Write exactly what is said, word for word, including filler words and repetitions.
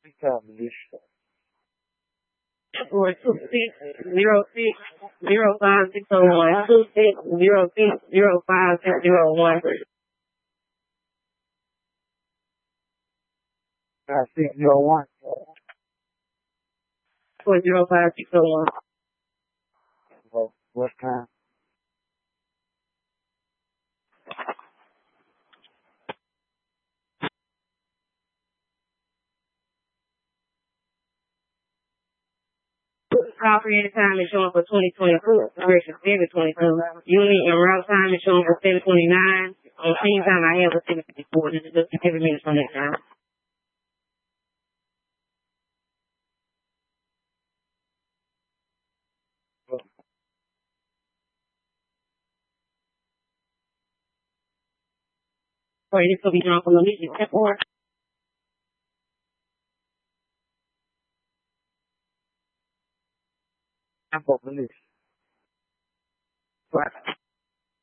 Combination. Or two six zero six zero five six zero one. Two six zero six zero five six zero one. Five six zero one. Four zero five six zero one. Well, what time? Property time is showing for twenty twenty-two. Direction seven twenty-two. Unit and route time is showing for seven twenty-nine. On same time I have a seven fifty-four. This is just every minute from that time. Sorry, this will be drawn from the music. Or I'm for police. right.